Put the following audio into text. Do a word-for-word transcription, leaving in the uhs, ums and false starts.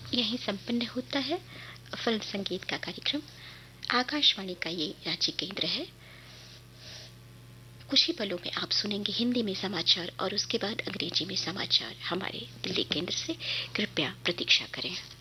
यहीं संपन्न होता है फिल्म संगीत का कार्यक्रम। आकाशवाणी का ये रांची केंद्र है। कुछ ही पलों में आप सुनेंगे हिंदी में समाचार और उसके बाद अंग्रेजी में समाचार हमारे दिल्ली केंद्र से। कृपया प्रतीक्षा करें।